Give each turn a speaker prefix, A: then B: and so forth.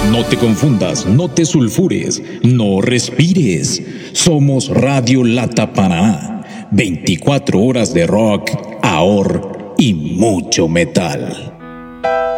A: No te confundas, no te sulfures, no respires. Somos Radio Lata Paraná. 24 horas de rock, ahor y mucho metal.